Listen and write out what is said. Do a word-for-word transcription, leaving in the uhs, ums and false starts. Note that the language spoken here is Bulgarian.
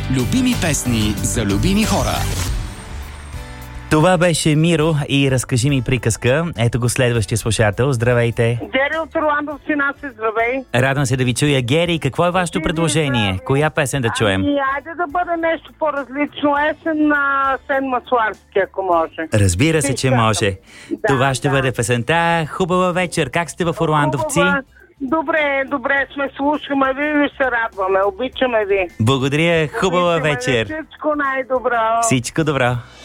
Любими песни за любими хора. Това беше Миро и разкажи ми приказка. Ето го следващия слушател. Здравейте. Гери от Орландовцина се, здравей. Радвам се да ви чуя. Гери, какво е вашето предложение? Коя песен да чуем? Ами, айде да бъде нещо по-различно. Есен на Сен Масларски, ако може. Разбира се, че може. Да, Това ще да. бъде песента. Хубава вечер. Как сте в Орландовци? Хубава. Добре, добре сме, слушаме ви и се радваме. Обичаме ви. Благодаря. Хубава Обичаме ви. вечер. Всичко най-добро. Всичко добро.